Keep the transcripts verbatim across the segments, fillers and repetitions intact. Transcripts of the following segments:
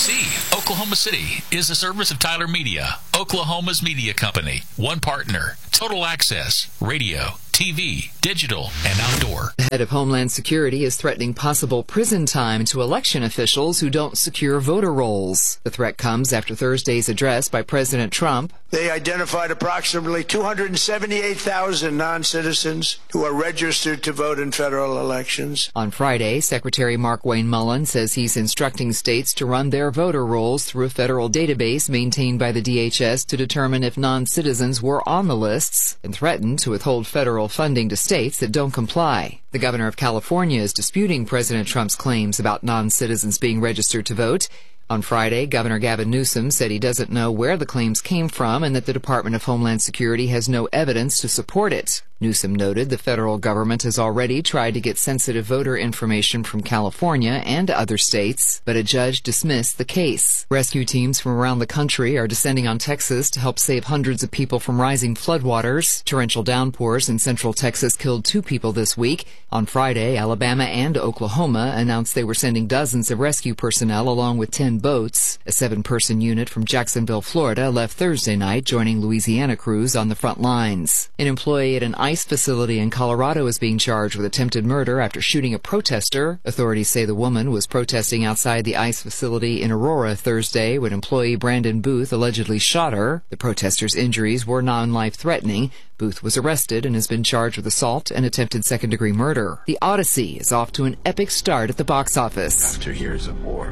C, Oklahoma City, is a service of Tyler Media, Oklahoma's media company. One partner, total access, radio, T V, digital, and outdoor. The head of Homeland Security is threatening possible prison time to election officials who don't secure voter rolls. The threat comes after Thursday's address by President Trump. They identified approximately two hundred seventy-eight thousand non-citizens who are registered to vote in federal elections. On Friday, Secretary Mark Wayne Mullen says he's instructing states to run their voter rolls through a federal database maintained by the D H S to determine if non-citizens were on the lists, and threatened to withhold federal funding to states that don't comply. The governor of California is disputing President Trump's claims about non-citizens being registered to vote. On Friday, Governor Gavin Newsom said he doesn't know where the claims came from and that the Department of Homeland Security has no evidence to support it. Newsom noted the federal government has already tried to get sensitive voter information from California and other states, but a judge dismissed the case. Rescue teams from around the country are descending on Texas to help save hundreds of people from rising floodwaters. Torrential downpours in central Texas killed two people this week. On Friday, Alabama and Oklahoma announced they were sending dozens of rescue personnel along with ten boats. A seven-person unit from Jacksonville, Florida left Thursday night, joining Louisiana crews on the front lines. An employee at an ice facility in Colorado is being charged with attempted murder after shooting a protester. Authorities say the woman was protesting outside the ice facility in Aurora Thursday when employee Brandon Booth allegedly shot her. The protester's injuries were non-life-threatening. Booth was arrested and has been charged with assault and attempted second-degree murder. The Odyssey is off to an epic start at the box office. After years of war,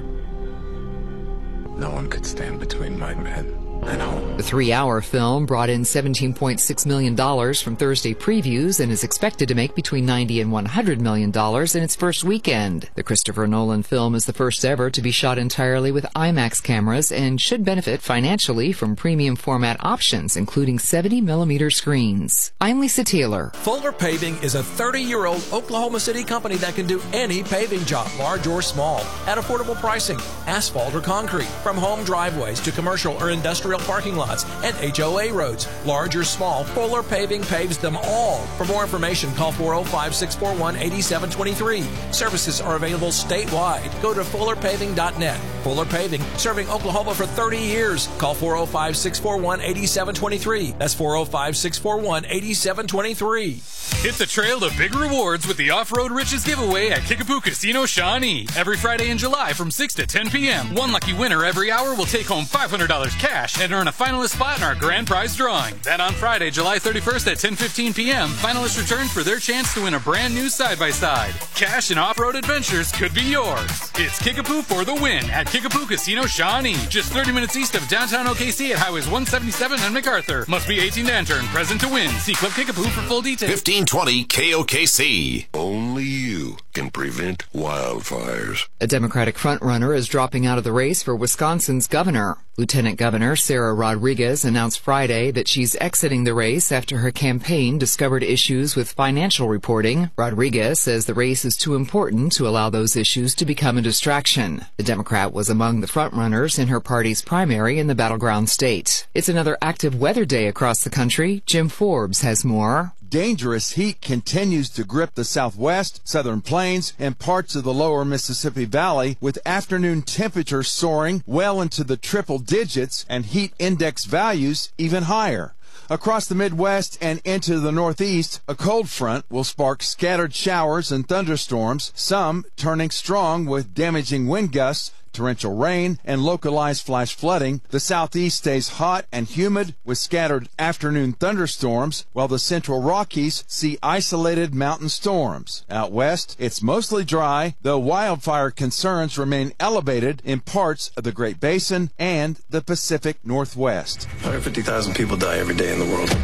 no one could stand between my men and home. The three-hour film brought in seventeen point six million dollars from Thursday previews and is expected to make between ninety and one hundred million dollars in its first weekend. The Christopher Nolan film is the first ever to be shot entirely with IMAX cameras and should benefit financially from premium format options, including seventy millimeter screens. I'm Lisa Taylor. Fuller Paving is a thirty-year-old Oklahoma City company that can do any paving job, large or small, at affordable pricing, asphalt or concrete, from home driveways to commercial or industrial parking lots and H O A roads. Large or small, Fuller Paving paves them all. For more information, call four oh five, six four one, eight seven two three. Services are available statewide. Go to fuller paving dot net. Fuller Paving, serving Oklahoma for thirty years. Call four oh five, six four one, eight seven two three. That's four oh five, six four one, eight seven two three. Hit the trail to big rewards with the Off-Road Riches giveaway at Kickapoo Casino Shawnee. Every Friday in July from six to ten p.m. One lucky winner every hour will take home five hundred dollars cash and earn a finalist spot in our grand prize drawing. Then on Friday, July thirty-first at ten fifteen p.m., finalists return for their chance to win a brand new side-by-side. Cash and off-road adventures could be yours. It's Kickapoo for the win at Kickapoo Casino Shawnee, just thirty minutes east of downtown O K C at Highways one seventy-seven and MacArthur. Must be eighteen to enter and present to win. See Club Kickapoo for full details. fifteen twenty K O K C. Only you can prevent wildfires. A Democratic frontrunner is dropping out of the race for Wisconsin's governor. Lieutenant Governor Sarah Rodriguez announced Friday that she's exiting the race after her campaign discovered issues with financial reporting. Rodriguez says the race is too important to allow those issues to become a distraction. The Democrat was among the frontrunners in her party's primary in the battleground state. It's another active weather day across the country. Jim Forbes has more. Dangerous heat continues to grip the southwest, southern plains, and parts of the lower Mississippi Valley, with afternoon temperatures soaring well into the triple digits and heat index values even higher. Across the Midwest and into the Northeast, a cold front will spark scattered showers and thunderstorms, some turning strong with damaging wind gusts, torrential rain, and localized flash flooding. The Southeast stays hot and humid with scattered afternoon thunderstorms, while the Central Rockies see isolated mountain storms. Out west, it's mostly dry, though wildfire concerns remain elevated in parts of the Great Basin and the Pacific Northwest. one hundred fifty thousand people die every day in the world.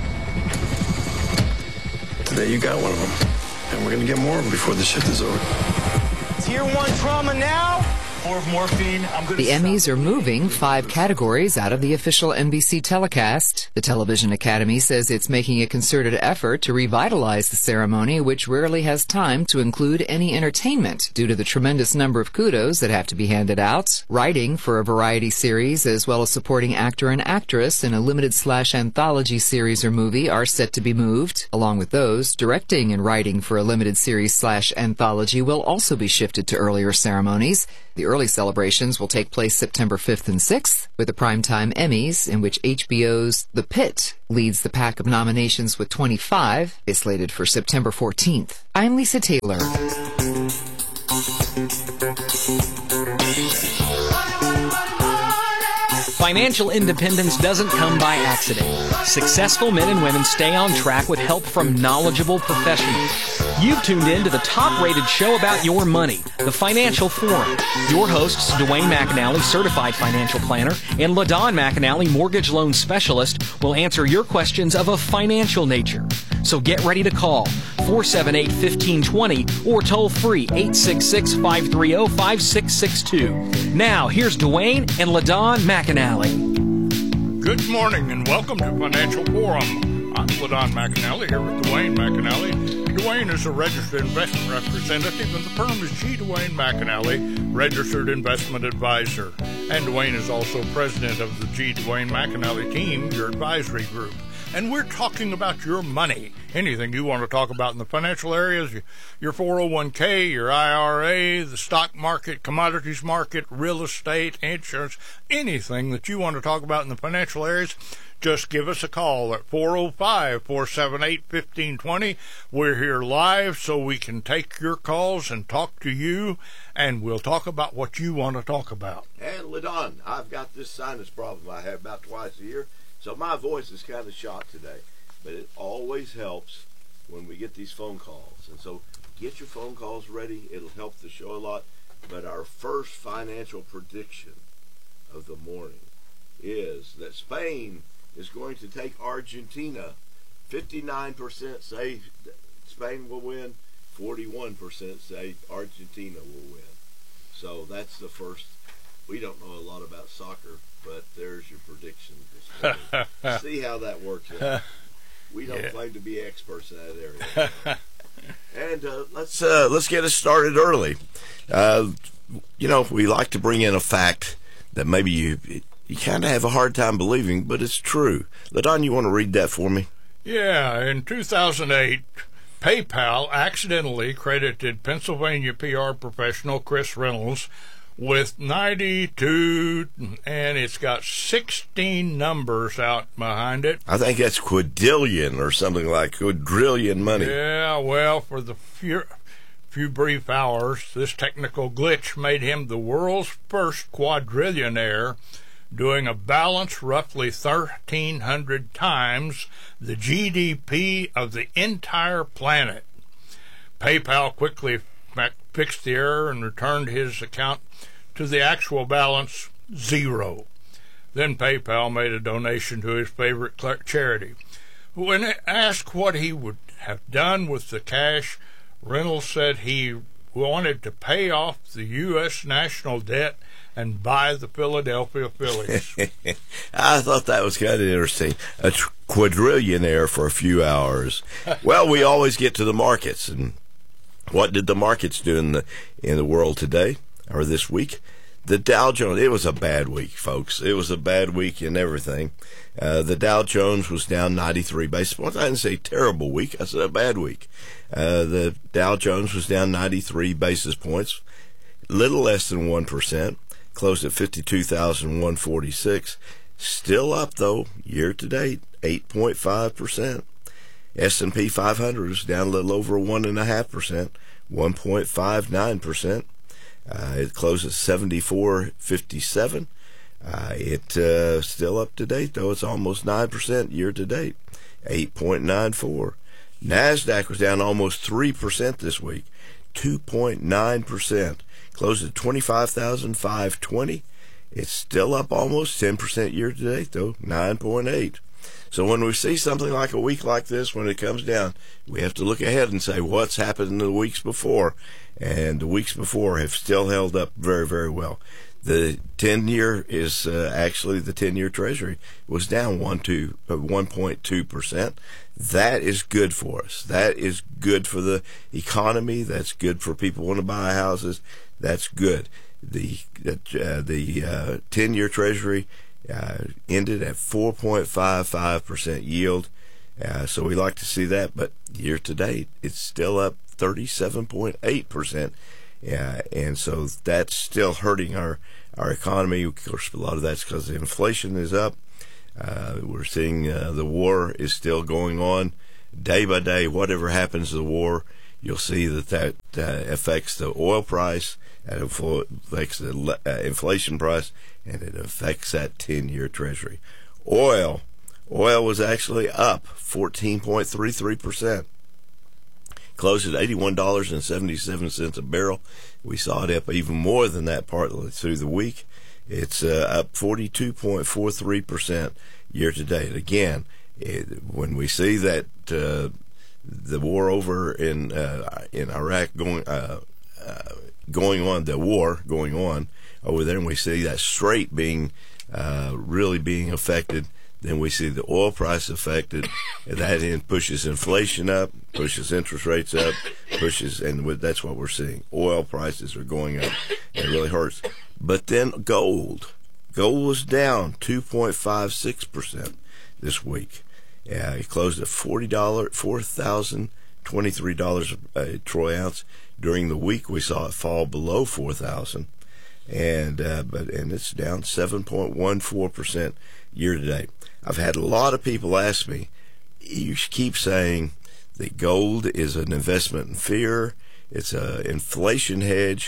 Today you got one of them, and we're going to get more of them before the shift is over. Tier one trauma now. More morphine. I'm good. The Emmys are moving five categories out of the official N B C telecast. The Television Academy says it's making a concerted effort to revitalize the ceremony, which rarely has time to include any entertainment due to the tremendous number of kudos that have to be handed out. Writing for a variety series, as well as supporting actor and actress in a limited slash anthology series or movie, are set to be moved. Along with those, directing and writing for a limited series slash anthology will also be shifted to earlier ceremonies. The early celebrations will take place September fifth and sixth, with the Primetime Emmys, in which H B O's The Pitt leads the pack of nominations with twenty-five, is slated for September fourteenth. I'm Lisa Taylor. Financial independence doesn't come by accident. Successful men and women stay on track with help from knowledgeable professionals. You've tuned in to the top-rated show about your money, the Financial Forum. Your hosts, Dwayne McAnally, certified financial planner, and LaDon McAnally, mortgage loan specialist, will answer your questions of a financial nature. So get ready to call four seven eight, one five two zero or toll free eight six six, five three zero, five six six two. Now, here's Dwayne and LaDon McAnally. Good morning and welcome to Financial Forum. I'm LaDon McAnally here with Dwayne McAnally. Dwayne is a registered investment representative and the firm is G. Dwayne McAnally, registered investment advisor. And Dwayne is also president of the G. Dwayne McAnally team, your advisory group. And we're talking about your money. Anything you want to talk about in the financial areas, your four oh one k, your I R A, the stock market, commodities market, real estate, insurance, anything that you want to talk about in the financial areas, just give us a call at four oh five, four seven eight, one five two zero. We're here live so we can take your calls and talk to you, and we'll talk about what you want to talk about. And LaDon, I've got this sinus problem I have about twice a year. So my voice is kind of shot today, but it always helps when we get these phone calls. And so get your phone calls ready. It'll help the show a lot. But our first financial prediction of the morning is that Spain is going to take Argentina. fifty-nine percent say Spain will win. forty-one percent say Argentina will win. So that's the first. We don't know a lot about soccer, but there's your prediction this morning. See how that works out. We don't yeah. claim to be experts in that area. And uh, let's uh, let's get us started early. Uh, you know, we like to bring in a fact that maybe you you kind of have a hard time believing, but it's true. LaDon, you want to read that for me? Yeah, in two thousand eight, PayPal accidentally credited Pennsylvania P R professional Chris Reynolds with ninety-two, and it's got sixteen numbers out behind it. I think that's quadrillion or something like quadrillion money. Yeah, well, for the few, few brief hours, this technical glitch made him the world's first quadrillionaire, doing a balance roughly thirteen hundred times the G D P of the entire planet. PayPal quickly fixed the error and returned his account to the actual balance, zero. Then PayPal made a donation to his favorite charity. When asked what he would have done with the cash, Reynolds said he wanted to pay off the U S national debt and buy the Philadelphia Phillies. I thought that was kind of interesting. A quadrillionaire for a few hours. Well, we always get to the markets, and what did the markets do in the in the world today or this week? The Dow Jones, it was a bad week, folks. It was a bad week in everything. Uh, the Dow Jones was down ninety-three basis points. I didn't say terrible week. I said a bad week. Uh, the Dow Jones was down ninety-three basis points, little less than one percent, closed at fifty-two thousand one hundred forty-six. Still up, though, year to date, eight point five percent. S and P five hundred is down a little over one point five percent, one point five nine percent. Uh, it closed at seventy-four fifty-seven. Uh, it uh, still up to date, though. It's almost nine percent year to date, eight point nine four. NASDAQ was down almost three percent this week, two point nine percent. Closed at twenty-five thousand five hundred twenty. It's still up almost ten percent year to date, though, nine point eight. So when we see something like a week like this, when it comes down, we have to look ahead and say what's happened in the weeks before. And the weeks before have still held up very, very well. The ten-year is uh, actually the ten-year Treasury was down one point two percent. That is good for us. That is good for the economy. That's good for people who want to buy houses. That's good. The uh, the uh, ten-year Treasury uh, ended at four point five five percent yield. Uh, so we like to see that. But year to date, it's still up thirty-seven point eight percent. Yeah, and so that's still hurting our, our economy. Of course, a lot of that's because inflation is up. Uh, we're seeing uh, the war is still going on day by day. Whatever happens to the war, you'll see that that uh, affects the oil price, it affects the uh, inflation price, and it affects that ten-year Treasury. Oil, oil was actually up fourteen point three three percent. Closed at eighty-one dollars and seventy-seven cents a barrel. We saw it up even more than that partly through the week. It's uh, up forty-two point four three percent year to date. Again, it, when we see that uh, the war over in uh, in Iraq going uh, uh, going on, the war going on over there, and we see that Strait being uh, really being affected, then we see the oil price affected, and that in pushes inflation up, pushes interest rates up, pushes, and that's what we're seeing. Oil prices are going up, and it really hurts. But then gold. Gold was down two point five six percent this week. Yeah, it closed at forty dollars, four thousand twenty-three dollars a troy ounce. During the week, we saw it fall below four thousand dollars. And uh, but and it's down seven point one four percent year to date. I've had a lot of people ask me, you keep saying that gold is an investment in fear, it's an inflation hedge.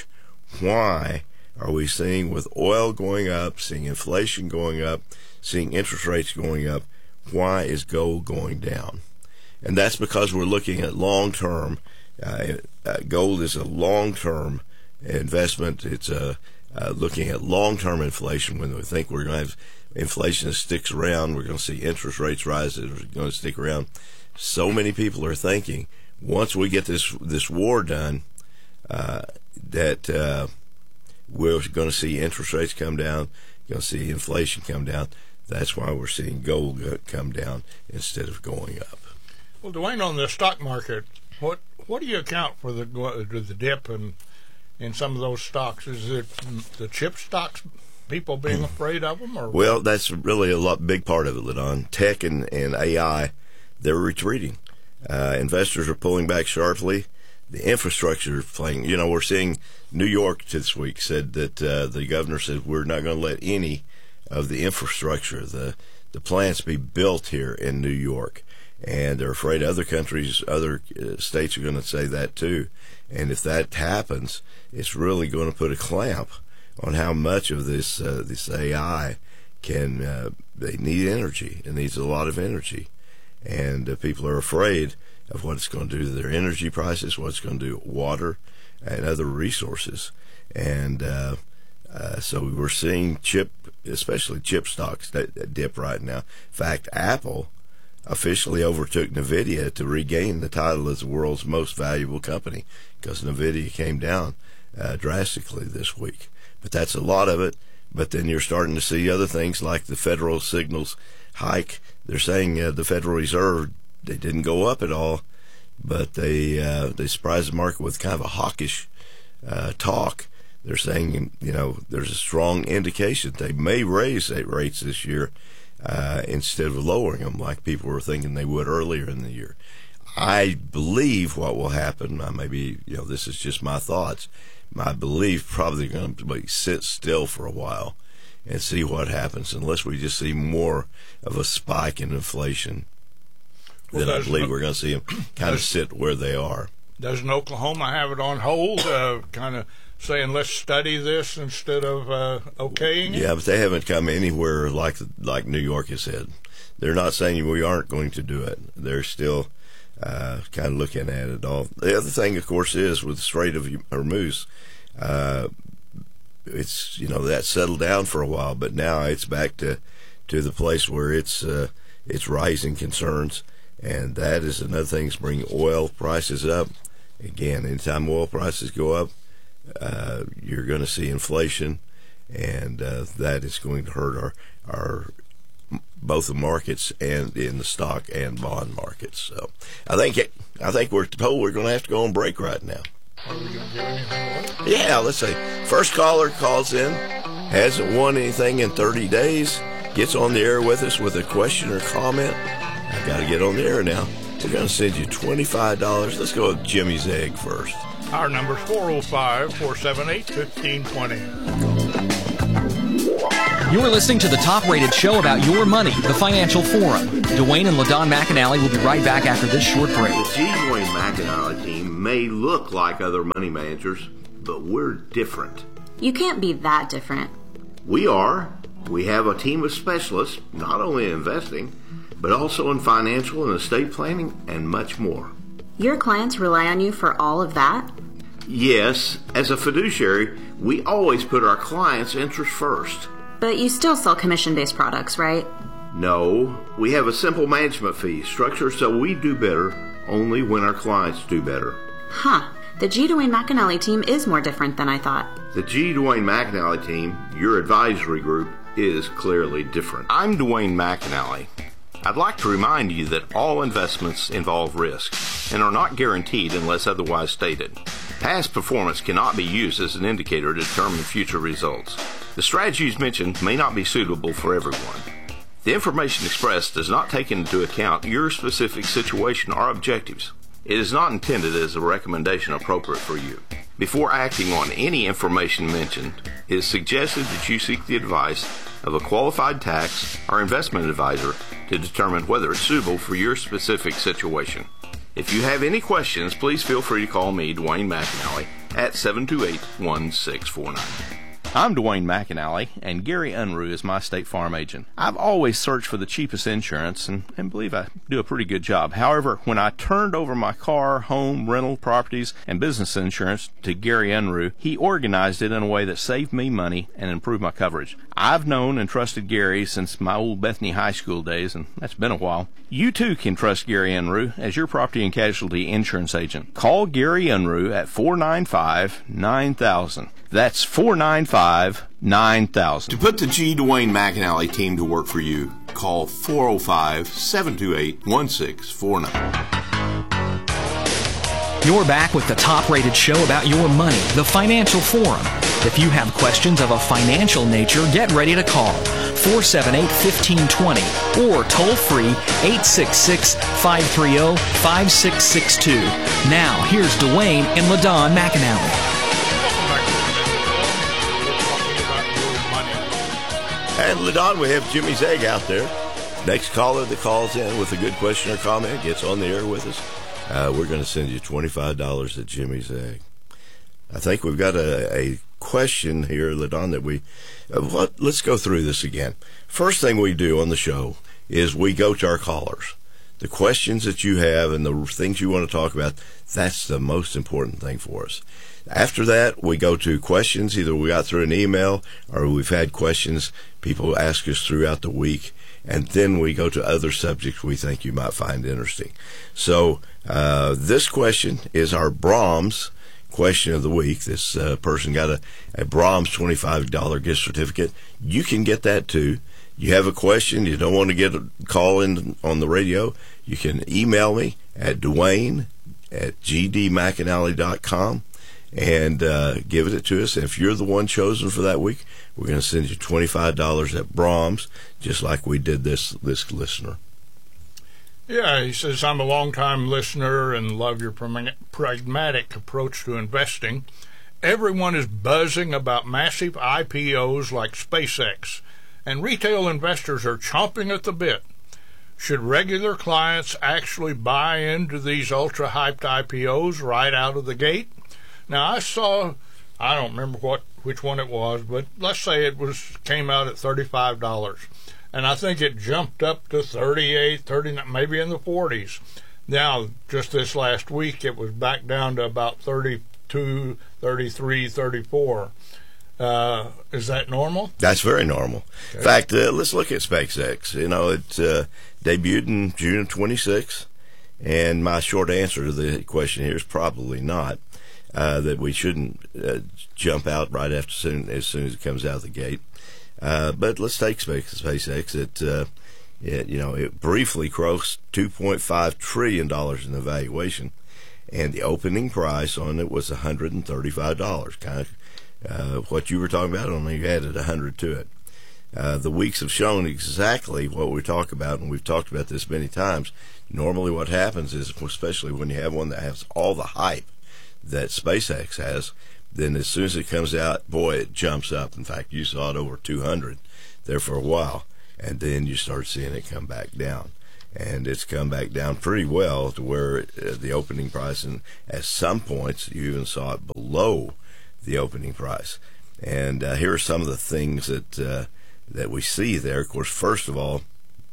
Why are we seeing, with oil going up, seeing inflation going up, seeing interest rates going up, why is gold going down? And that's because we're looking at long-term. Uh, uh, gold is a long-term investment. It's a Uh, looking at long-term inflation. When we think we're going to have inflation that sticks around, we're going to see interest rates rise that are going to stick around. So many people are thinking once we get this this war done, uh, that uh, we're going to see interest rates come down, going to see inflation come down. That's why we're seeing gold come down instead of going up. Well, Dwayne, on the stock market, what what do you account for the the dip and in some of those stocks? Is it the chip stocks, people being afraid of them? Or well, that's really a lot big part of it, Ladon. Tech and, and A I, they're retreating. Uh, investors are pulling back sharply. The infrastructure is playing. You know, we're seeing New York this week said that uh, the governor said we're not going to let any of the infrastructure, the the plants, be built here in New York. And they're afraid other countries, other uh, states are going to say that too. And if that happens, it's really going to put a clamp on how much of this uh, this A I can. Uh, they need energy. It needs a lot of energy, and uh, people are afraid of what it's going to do to their energy prices, what it's going to do to water and other resources. And uh, uh, so we're seeing chip, especially chip stocks, that, that dip right now. In fact, Apple officially overtook NVIDIA to regain the title as the world's most valuable company, because NVIDIA came down uh, drastically this week. But that's a lot of it. But then you're starting to see other things like the Federal Signals hike. They're saying uh, the Federal Reserve, they didn't go up at all, but they uh, they surprised the market with kind of a hawkish uh, talk. They're saying, you know, there's a strong indication they may raise rates this year uh, instead of lowering them like people were thinking they would earlier in the year. I believe what will happen, I maybe, you know, this is just my thoughts, my belief probably going to be sit still for a while and see what happens, unless we just see more of a spike in inflation. Well, then I believe we're going to see them kind of sit where they are. Doesn't Oklahoma have it on hold, uh, kind of saying, let's study this instead of uh, okaying it? Yeah, but they haven't come anywhere like like New York has said. They're not saying we aren't going to do it. They're still uh, kind of looking at it all. The other thing, of course, is with the Strait of Hormuz, uh, it's, you know, that settled down for a while, but now it's back to, to the place where it's uh, it's rising concerns. And that is another thing that's bringing oil prices up. Again, anytime oil prices go up, uh, you're going to see inflation, and uh, that is going to hurt our our both the markets and in the stock and bond markets. So I think it, I think we're told we're going to have to go on break right now. Are we going to give anything away? Yeah, let's see. First caller calls in, hasn't won anything in thirty days, gets on the air with us with a question or comment. I got to get on the air now. We're going to send you twenty-five dollars. Let's go with Jimmy's Egg first. Our number's four oh five, four seven eight, one five two zero. You're listening to the top-rated show about your money, The Financial Forum. Dwayne and LaDon McAnally will be right back after this short break. The G. Dwayne McAnally team may look like other money managers, but we're different. You can't be that different. We are. We have a team of specialists, not only in investing, but also in financial and estate planning and much more. Your clients rely on you for all of that? Yes. As a fiduciary, we always put our clients' interests first. But you still sell commission-based products, right? No. We have a simple management fee structure so we do better only when our clients do better. Huh. The G. Dwayne McAnally team is more different than I thought. The G. Dwayne McAnally team, your advisory group, is clearly different. I'm Dwayne McAnally. I'd like to remind you that all investments involve risk and are not guaranteed unless otherwise stated. Past performance cannot be used as an indicator to determine future results. The strategies mentioned may not be suitable for everyone. The information expressed does not take into account your specific situation or objectives. It is not intended as a recommendation appropriate for you. Before acting on any information mentioned, it is suggested that you seek the advice of a qualified tax or investment advisor to determine whether it's suitable for your specific situation. If you have any questions, please feel free to call me, Dwayne McAnally, at seven two eight, one six four nine. I'm Dwayne McAnally, and Gary Unruh is my State Farm agent. I've always searched for the cheapest insurance and, and believe I do a pretty good job. However, when I turned over my car, home, rental, properties, and business insurance to Gary Unruh, he organized it in a way that saved me money and improved my coverage. I've known and trusted Gary since my old Bethany High School days, and that's been a while. You too can trust Gary Unruh as your property and casualty insurance agent. Call Gary Unruh at four nine five, nine thousand. That's four nine five, nine thousand. To put the G. Dwayne McAnally team to work for you, call four oh five, seven two eight, one six four nine. You're back with the top-rated show about your money, The Financial Forum. If you have questions of a financial nature, get ready to call four seven eight, one five two zero or toll-free eight six six, five three zero, five six six two. Now, here's Dwayne and LaDon McAnally. And LaDon, we have Jimmy's Egg out there. Next caller that calls in with a good question or comment gets on the air with us. Uh, we're going to send you twenty-five dollars at Jimmy's Egg. I think we've got a, a question here, LaDon, that we... Uh, what, let's go through this again. First thing we do on the show is we go to our callers. The questions that you have and the things you want to talk about, that's the most important thing for us. After that, we go to questions. Either we got through an email or we've had questions people ask us throughout the week. And then we go to other subjects we think you might find interesting. So uh, this question is our Brahms question of the week. This uh, person got a, a Brahms twenty-five dollars gift certificate. You can get that too. You have a question, you don't want to get a call in on the radio, you can email me at Dwayne at g d mcanally dot com and uh, give it to us. If you're the one chosen for that week, we're going to send you twenty-five dollars at Brahms, just like we did this this listener. Yeah, he says, I'm a long-time listener and love your pragmatic approach to investing. Everyone is buzzing about massive I P Os like SpaceX, and retail investors are chomping at the bit. Should regular clients actually buy into these ultra-hyped I P Os right out of the gate? Now, I saw, I don't remember what which one it was, but let's say it was came out at thirty-five dollars. And I think it jumped up to thirty-eight, thirty-nine, maybe in the forties. Now, just this last week, it was back down to about thirty-two, thirty-three, thirty-four. Uh, is that normal? That's very normal. Okay. In fact, uh, let's look at SpaceX. You know, it uh, debuted in June of twenty-six, and my short answer to the question here is probably not. Uh, that we shouldn't uh, jump out right after soon, as soon as it comes out of the gate. Uh, but let's take SpaceX. It, uh, it, you know, it briefly crossed two point five trillion dollars in the valuation, and the opening price on it was one hundred thirty-five dollars. Kind of uh, what you were talking about, only you added one hundred to it. Uh, the weeks have shown exactly what we talk about, and we've talked about this many times. Normally what happens is, especially when you have one that has all the hype, that SpaceX has, then as soon as it comes out, boy, it jumps up. In fact, you saw it over two hundred there for a while, and then you start seeing it come back down. And it's come back down pretty well to where uh, the opening price, and at some points you even saw it below the opening price. And uh, here are some of the things that uh, that we see there. Of course, first of all,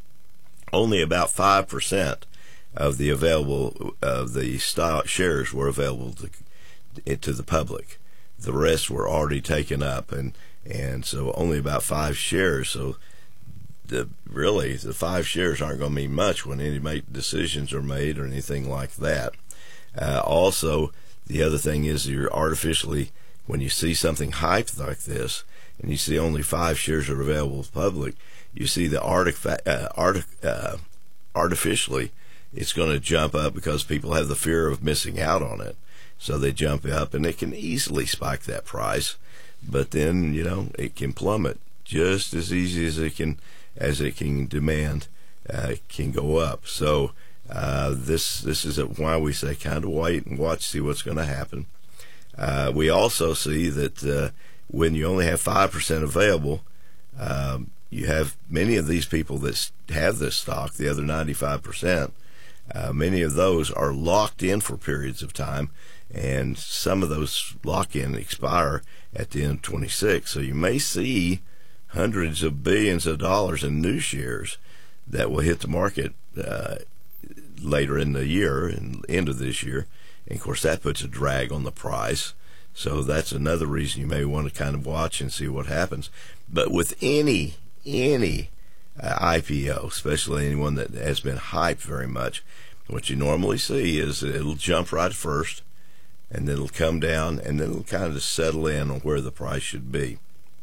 only about five percent of the available of the stock shares were available to, to the public. The rest were already taken up, and and so only about five shares. So the really the five shares aren't going to mean much when any make decisions are made or anything like that. Uh, also, the other thing is you're artificially, when you see something hyped like this and you see only five shares are available to the public, you see the artifact, uh, art, uh, artificially it's going to jump up because people have the fear of missing out on it. So they jump up, and it can easily spike that price, but then, you know, it can plummet just as easy as it can as it can demand uh, can go up. So uh, this this is why we say kind of wait and watch, see what's going to happen. Uh, we also see that uh, when you only have five percent available, um, you have many of these people that have this stock, the other ninety-five percent, uh, many of those are locked in for periods of time, and some of those lock-in expire at the end of twenty-six. So you may see hundreds of billions of dollars in new shares that will hit the market uh, later in the year and end of this year. And of course, that puts a drag on the price. So that's another reason you may want to kind of watch and see what happens. But with any any uh, I P O, especially anyone that has been hyped very much, what you normally see is it'll jump right first, and then it'll come down, and then it'll kind of settle in on where the price should be.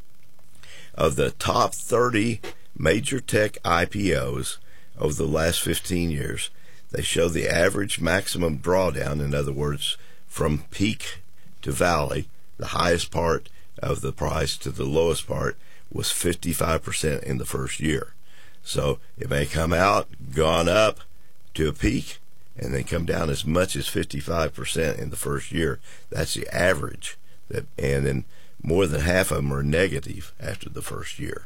Of the top thirty major tech I P Os over the last fifteen years, they show the average maximum drawdown, in other words, from peak to valley, the highest part of the price to the lowest part was fifty-five percent in the first year. So it may come out, gone up to a peak, and then come down as much as fifty-five percent in the first year. That's the average. That, and then more than half of them are negative after the first year.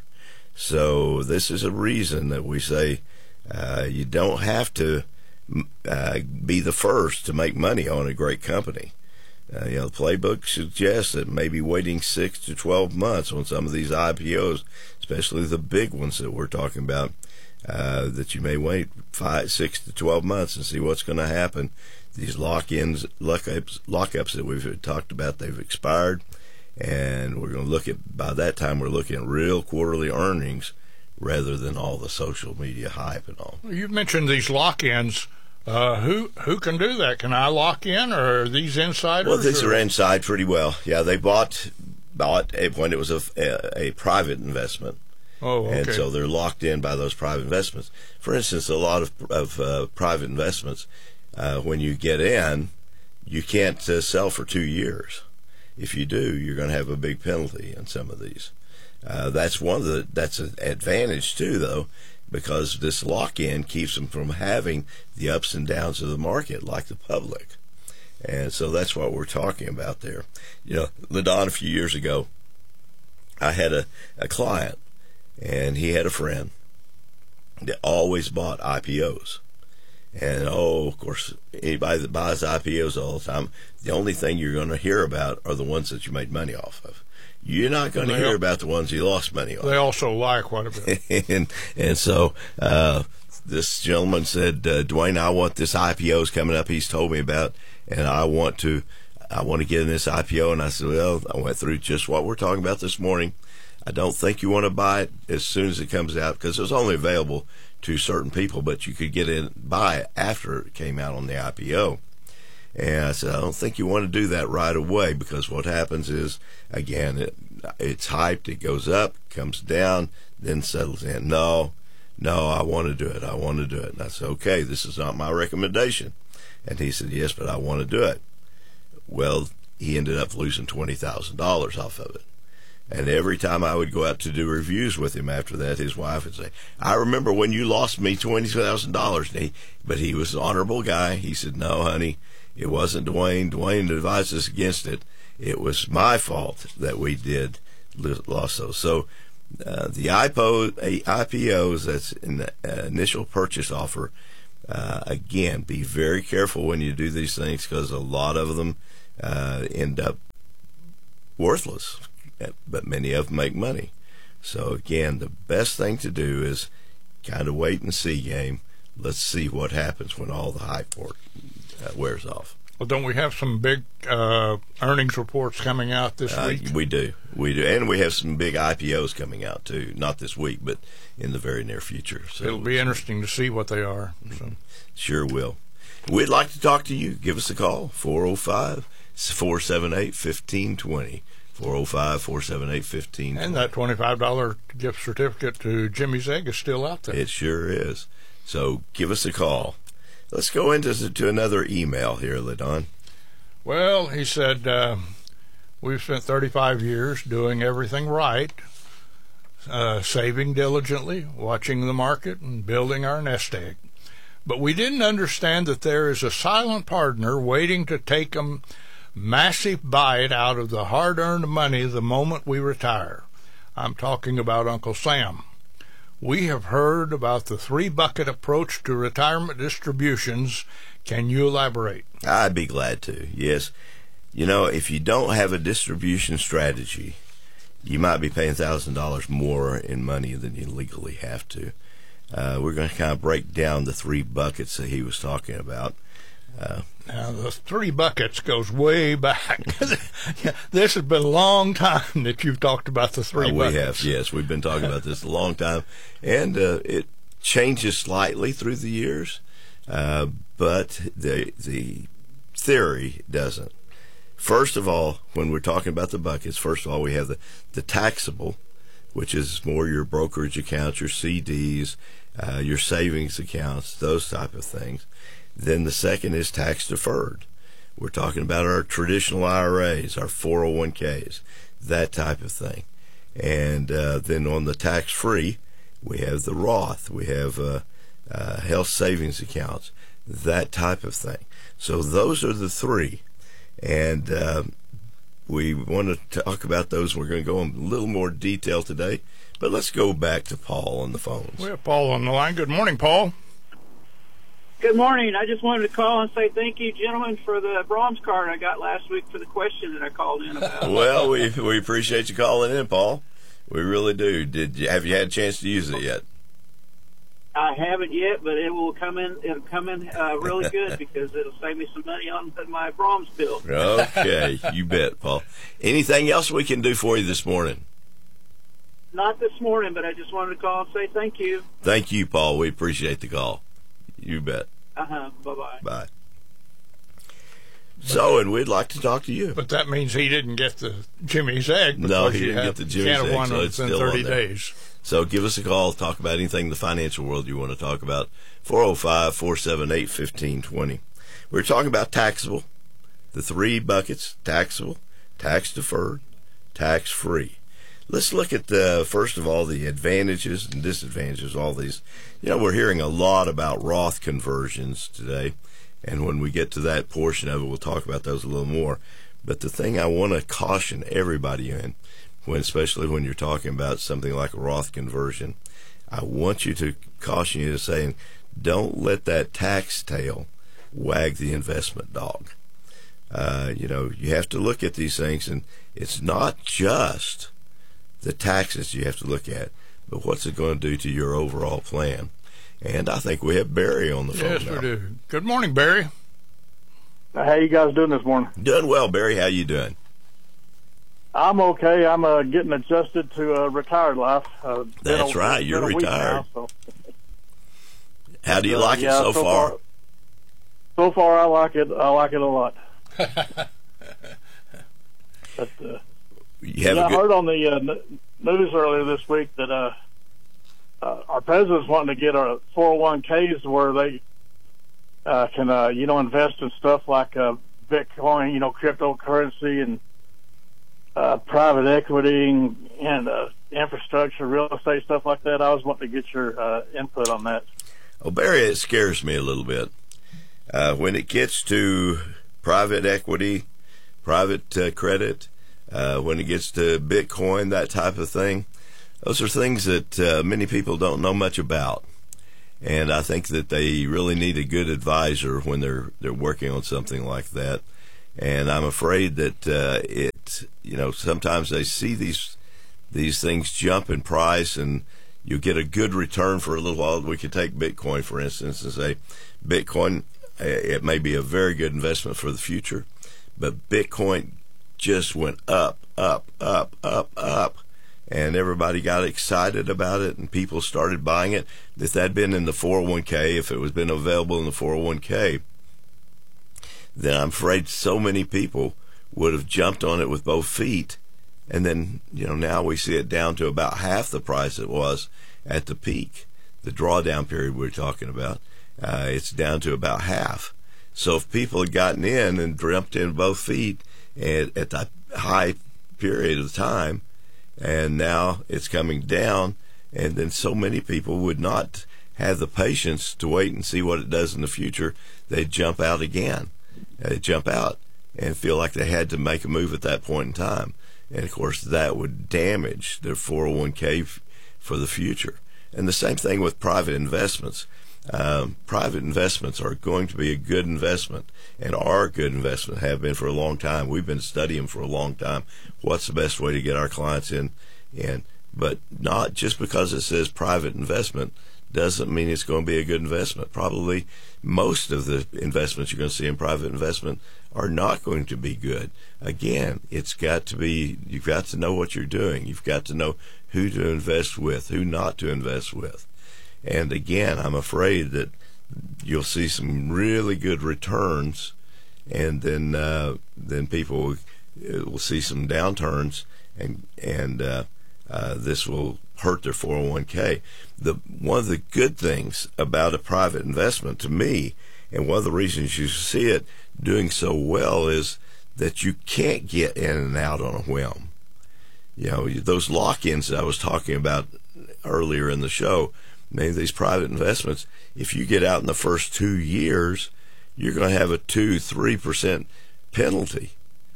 So this is a reason that we say uh, you don't have to uh, be the first to make money on a great company. Uh, you know, the playbook suggests that maybe waiting six to twelve months on some of these I P Os, especially the big ones that we're talking about, uh, that you may wait five, six to twelve months and see what's going to happen. These lock-ins, lockups, lockups that we've talked about, they've expired, and we're going to look at, by that time, we're looking at real quarterly earnings rather than all the social media hype and all. You've mentioned these lock-ins. Uh, who who can do that? Can I lock in, or are these insiders? Well, these or? are inside pretty well. Yeah, they bought bought it when it was a, a, a private investment. Oh, okay. And so they're locked in by those private investments. For instance, a lot of, of uh, private investments, uh, when you get in, you can't uh, sell for two years. If you do, you're going to have a big penalty in some of these. Uh, that's one of the that's an advantage too, though, because this lock-in keeps them from having the ups and downs of the market like the public. And so that's what we're talking about there. You know, LaDon, a few years ago, I had a, a client, and he had a friend that always bought I P Os. And, oh, of course, anybody that buys I P Os all the time, the only thing you're going to hear about are the ones that you made money off of. You're not going to hear al- about the ones you lost money on. They also lie quite a bit. and and so uh, this gentleman said, uh, Dwayne, I want this I P O's coming up he's told me about, and I want to I want to get in this I P O. And I said, well, I went through just what we're talking about this morning. I don't think you want to buy it as soon as it comes out, because it was only available to certain people, but you could get in buy it after it came out on the I P O. And I said, I don't think you want to do that right away, because what happens is, again, it, it's hyped, it goes up, comes down, then settles in. No, no, I want to do it. I want to do it. And I said, okay, this is not my recommendation. And he said, yes, but I want to do it. Well, he ended up losing twenty thousand dollars off of it. And every time I would go out to do reviews with him after that, his wife would say, I remember when you lost me twenty thousand dollars. But he was an honorable guy. He said, no, honey, It wasn't Dwayne. Dwayne advised us against it. It was my fault that we did lost those. So uh, the I P Os, that's in the uh, initial purchase offer, uh, again, be very careful when you do these things because a lot of them uh, end up worthless, but many of them make money. So again, the best thing to do is kind of wait and see game. Let's see what happens when all the hype uh, wears off. Well, don't we have some big uh, earnings reports coming out this uh, week? We do. We do. And we have some big I P Os coming out, too. Not this week, but in the very near future. So it'll be interesting to see what they are. So. Sure will. We'd like to talk to you. Give us a call, four oh five, four seven eight, one five two zero. four oh five, four seven eight, one five two zero. And that twenty-five dollars gift certificate to Jimmy's Egg is still out there. It sure is. So give us a call. Let's go into to another email here, LaDon. Well, he said, uh, we've spent thirty-five years doing everything right, uh, saving diligently, watching the market, and building our nest egg. But we didn't understand that there is a silent partner waiting to take a massive bite out of the hard-earned money the moment we retire. I'm talking about Uncle Sam. We have heard about the three-bucket approach to retirement distributions. Can you elaborate? I'd be glad to, yes. You know, if you don't have a distribution strategy, you might be paying one thousand dollars more in money than you legally have to. Uh, we're going to kind of break down the three buckets that he was talking about. Uh, now, the three buckets goes way back. This has been a long time that you've talked about the three uh, we buckets. We have, yes. We've been talking about this a long time. And uh, it changes slightly through the years, uh, but the the theory doesn't. First of all, when we're talking about the buckets, first of all, we have the, the taxable, which is more your brokerage accounts, your C Ds, uh, your savings accounts, those type of things. Then the second is tax deferred. We're talking about our traditional I R As, our four oh one Ks, that type of thing. And uh, then on the tax free, we have the Roth, we have uh, uh, health savings accounts, that type of thing. So those are the three. And uh, we want to talk about those. We're going to go in a little more detail today. But let's go back to Paul on the phones. We have Paul on the line. Good morning, Paul. Good morning. I just wanted to call and say thank you, gentlemen, for the Brahms card I got last week for the question that I called in about. Well, we we appreciate you calling in, Paul. We really do. Did you have you had a chance to use it yet? I haven't yet, but it will come in. It'll come in uh, really good because it'll save me some money on my Brahms bill. Okay, you bet, Paul. Anything else we can do for you this morning? Not this morning, but I just wanted to call and say thank you. Thank you, Paul. We appreciate the call. You bet. Uh-huh. Bye-bye. Bye. So, and we'd like to talk to you. But that means he didn't get the Jimmy's Egg. No, he didn't get the Jimmy's Egg, so it's still thirty on there. days. So give us a call. Talk about anything in the financial world you want to talk about. four oh five, four seven eight, one five two zero. We're talking about taxable. The three buckets, taxable, tax deferred, tax free. Let's look at, the, first of all, the advantages and disadvantages of all these. You know, we're hearing a lot about Roth conversions today, and when we get to that portion of it, we'll talk about those a little more. But the thing I want to caution everybody in, when especially when you're talking about something like a Roth conversion, I want you to caution you to saying, don't let that tax tail wag the investment dog. Uh, you know, you have to look at these things, and it's not just the taxes you have to look at, but what's it going to do to your overall plan? And I think we have Barry on the phone yes, now. we do. Good morning, Barry. How you guys doing this morning? Doing well, Barry. How you doing? I'm okay. I'm uh, getting adjusted to uh, retired life. Uh, That's a, right. You're retired. Now, so. How do you uh, like yeah, it so, so far? far? So far, I like it. I like it a lot. but, uh, you have yeah, a good... I heard on the uh, news earlier this week that uh, uh, our president's wanting to get our four oh one Ks where they uh, can, uh, you know, invest in stuff like uh, Bitcoin, you know, cryptocurrency and uh, private equity and, and uh, infrastructure, real estate, stuff like that. I was wanting to get your uh, input on that. Well, Barry, it scares me a little bit. Uh, when it gets to private equity, private uh, credit, uh, when it gets to Bitcoin, that type of thing. Those are things that uh, many people don't know much about. And I think that they really need a good advisor when they're they're working on something like that. And I'm afraid that uh, it, you know, sometimes they see these these things jump in price, and you get a good return for a little while. We could take Bitcoin, for instance, and say Bitcoin, it may be a very good investment for the future, but Bitcoin just went up, up, up, up, up. And everybody got excited about it, and people started buying it. If that had been in the four oh one k, if it was been available in the four oh one k, then I'm afraid so many people would have jumped on it with both feet. And then, you know, now we see it down to about half the price it was at the peak, the drawdown period we're talking about. Uh, it's down to about half. So if people had gotten in and jumped in both feet at, at the high period of time, and now it's coming down, and then so many people would not have the patience to wait and see what it does in the future. They'd jump out again. They'd jump out and feel like they had to make a move at that point in time. And, of course, that would damage their four oh one k f- for the future. And the same thing with private investments. Um, private investments are going to be a good investment, and are a good investment, have been for a long time. We've been studying for a long time what's the best way to get our clients in, in. But not just because it says private investment doesn't mean it's going to be a good investment. Probably most of the investments you're going to see in private investment are not going to be good. Again, it's got to be, you've got to know what you're doing. You've got to know who to invest with, who not to invest with. And again, I'm afraid that you'll see some really good returns, and then uh, then people will, will see some downturns, and and uh, uh, this will hurt their four oh one k. The one of the good things about a private investment, to me, and one of the reasons you see it doing so well, is that you can't get in and out on a whim. You know, those lock-ins that I was talking about earlier in the show. Many of these private investments, if you get out in the first two years, you're going to have a two, three percent penalty,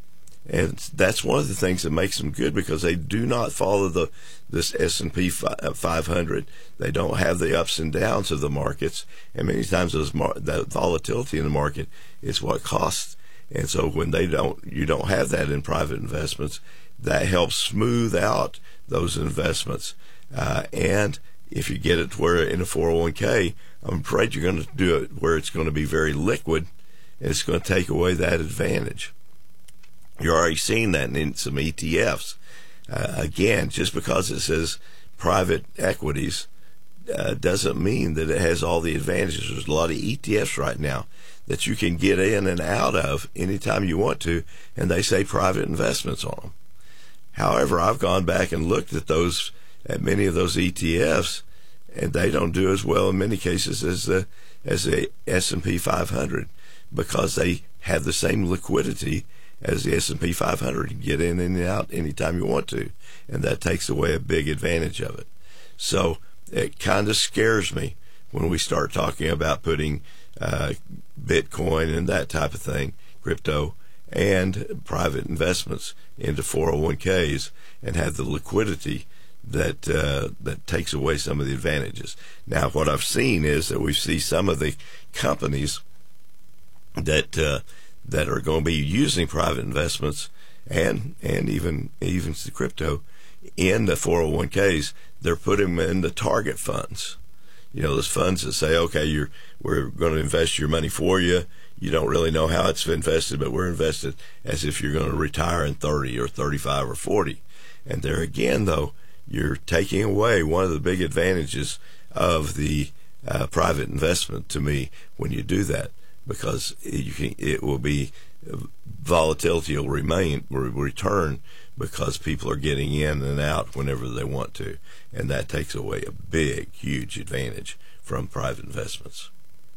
and that's one of the things that makes them good, because they do not follow the this S and P five hundred. They don't have the ups and downs of the markets, and many times those mar- that volatility in the market is what costs. And so when they don't, you don't have that in private investments. That helps smooth out those investments, uh, and if you get it to where in a four oh one k, I'm afraid you're going to do it where it's going to be very liquid, and it's going to take away that advantage. You're already seeing that in some E T Fs. Uh, again, just because it says private equities uh, doesn't mean that it has all the advantages. There's a lot of E T Fs right now that you can get in and out of anytime you want to, and they say private investments on them. However, I've gone back and looked at those at many of those E T Fs, and they don't do as well in many cases as the as the S and P five hundred, because they have the same liquidity as the S and P five hundred. You can get in and out anytime you want to, and that takes away a big advantage of it. So it kind of scares me when we start talking about putting uh, Bitcoin and that type of thing, crypto, and private investments into four oh one k's and have the liquidity that uh, that takes away some of the advantages. Now, what I've seen is that we see some of the companies that uh, that are going to be using private investments and and even even the crypto in the four oh one k's. They're putting them in the target funds. You know, those funds that say, okay, you're we're going to invest your money for you. You don't really know how it's invested, but we're invested as if you're going to retire in thirty or thirty-five or forty. And there again, though, you're taking away one of the big advantages of the uh, private investment to me when you do that, because you can, it will be volatility will remain will return because people are getting in and out whenever they want to, and that takes away a big, huge advantage from private investments.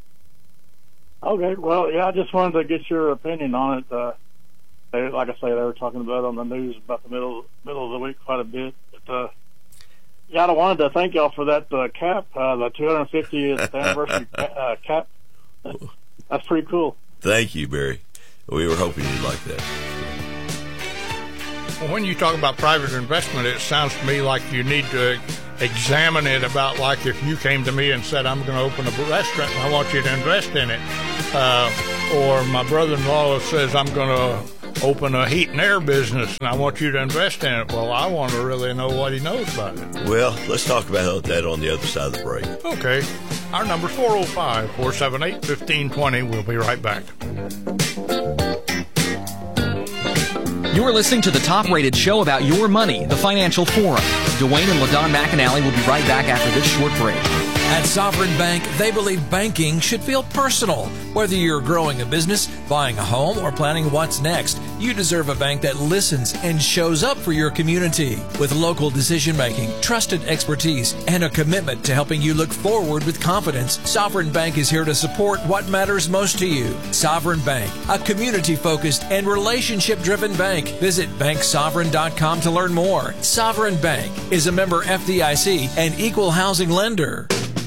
Okay, well, yeah, I just wanted to get your opinion on it. Uh, they, like I say, they were talking about it on the news about the middle middle of the week quite a bit. But, uh, yeah, I wanted to thank y'all for that uh, cap, uh, the two hundred fiftieth anniversary uh, cap. That's pretty cool. Thank you, Barry. We were hoping you'd like that. Well, when you talk about private investment, it sounds to me like you need to examine it about like if you came to me and said, I'm going to open a restaurant and I want you to invest in it. Uh, or my brother-in-law says, I'm going to open a heat and air business and I want you to invest in it. Well, I want to really know what he knows about it. Well, let's talk about that on the other side of the break. Okay. Our number's four oh five, four seven eight, one five two zero. We'll be right back. You're listening to the top-rated show about your money, the Financial Forum. Dwayne and LaDon McAnally will be right back after this short break. At Sovereign Bank, they believe banking should feel personal. Whether you're growing a business, buying a home, or planning what's next, you deserve a bank that listens and shows up for your community. With local decision-making, trusted expertise, and a commitment to helping you look forward with confidence, Sovereign Bank is here to support what matters most to you. Sovereign Bank, a community-focused and relationship-driven bank. Visit bank sovereign dot com to learn more. Sovereign Bank is a member F D I C and equal housing lender.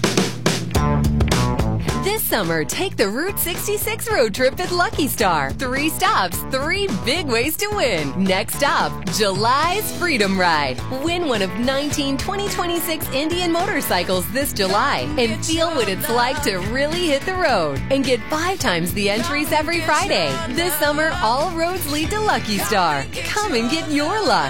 This summer, take the Route sixty-six road trip at Lucky Star. Three stops, three big ways to win. Next stop, July's Freedom Ride. Win one of nineteen twenty twenty-six Indian motorcycles this July and feel what it's like to really hit the road. And get five times the entries every Friday. This summer, all roads lead to Lucky Star. Come and get your luck.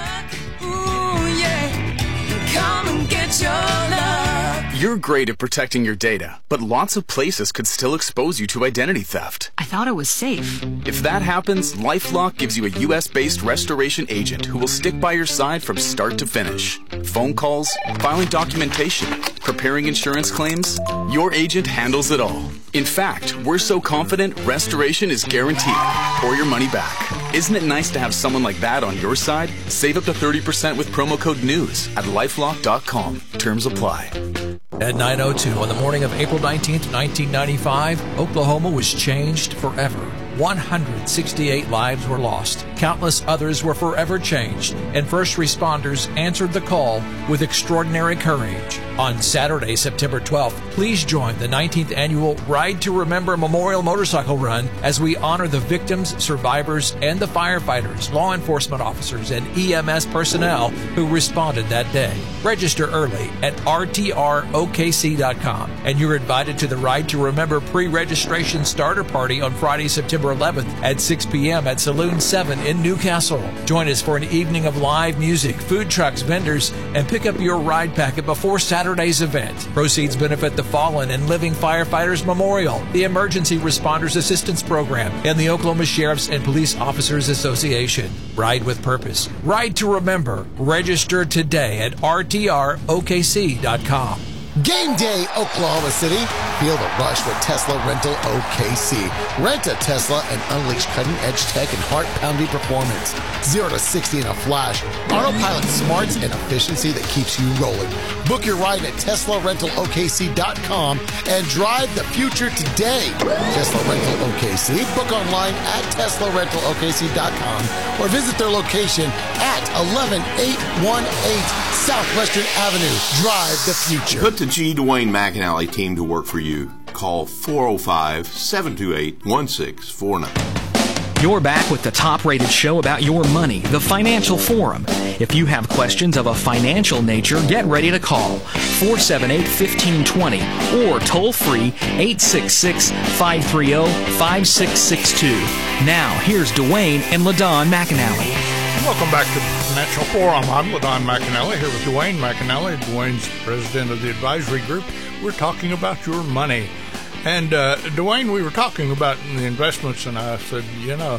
Ooh, yeah. Come and get your luck. You're great at protecting your data, but lots of places could still expose you to identity theft. I thought it was safe. If that happens, LifeLock gives you a U S-based restoration agent who will stick by your side from start to finish. Phone calls, filing documentation, preparing insurance claims, your agent handles it all. In fact, we're so confident restoration is guaranteed or your money back. Isn't it nice to have someone like that on your side? Save up to thirty percent with promo code NEWS at lifelock dot com. Terms apply. At nine oh two on the morning of April nineteenth, nineteen ninety-five, Oklahoma was changed forever. one hundred sixty-eight lives were lost. Countless others were forever changed, and first responders answered the call with extraordinary courage. On Saturday, September twelfth, please join the nineteenth annual Ride to Remember Memorial Motorcycle Run as we honor the victims, survivors, and the firefighters, law enforcement officers, and E M S personnel who responded that day. Register early at R T R O K C dot com, and you're invited to the Ride to Remember pre-registration starter party on Friday, September eleventh at six p.m. at Saloon seven in Newcastle. Join us for an evening of live music, food trucks, vendors, and pick up your ride packet before Saturday's event. Proceeds benefit the Fallen and Living Firefighters Memorial, the Emergency Responders Assistance Program, and the Oklahoma Sheriffs and Police Officers Association. Ride with purpose. Ride to Remember. Register today at R T R O K C dot com. Game day, Oklahoma City. Feel the rush with Tesla Rental O K C. Rent a Tesla and unleash cutting-edge tech and heart-pounding performance. zero to sixty in a flash. Autopilot smarts and efficiency that keeps you rolling. Book your ride at Tesla Rental O K C dot com and drive the future today. Tesla Rental O K C. Book online at Tesla Rental O K C dot com or visit their location at eleven eight one eight Southwestern Avenue. Drive the future. Put the G. Dwayne McAnally team to work for you. Call four oh five, seven two eight, one six four nine. You're back with the top-rated show about your money, the Financial Forum. If you have questions of a financial nature, get ready to call four seven eight, one five two zero or toll-free eight six six, five three zero, five six six two. Now, here's Dwayne and LaDon McAnally. Welcome back to the Financial Forum. I'm LaDon McAnally here with Dwayne McAnally. Dwayne's president of the advisory group. We're talking about your money. And, uh, Dwayne, we were talking about the investments, and I said, you know,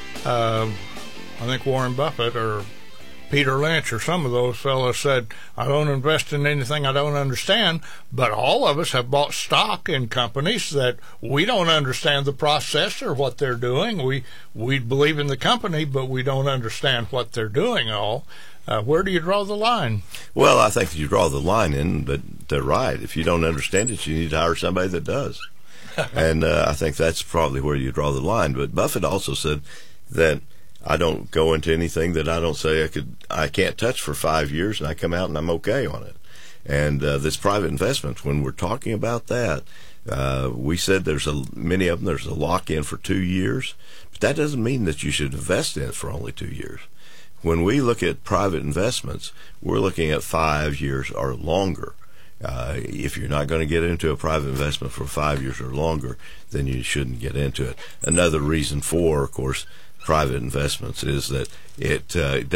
uh, I think Warren Buffett or Peter Lynch or some of those fellows said, I don't invest in anything I don't understand, but all of us have bought stock in companies that we don't understand the process or what they're doing. We we believe in the company, but we don't understand what they're doing all. Uh, where do you draw the line? Well, I think you draw the line in, but they're right. If you don't understand it, you need to hire somebody that does. and uh, I think that's probably where you draw the line. But Buffett also said that I don't go into anything that I don't say I could, I can't touch for five years, and I come out and I'm okay on it. And uh, this private investment, when we're talking about that, Uh, we said there's a many of them. There's a lock-in for two years, but that doesn't mean that you should invest in it for only two years. When we look at private investments, we're looking at five years or longer. Uh, if you're not going to get into a private investment for five years or longer, then you shouldn't get into it. Another reason for, of course, private investments is that it uh,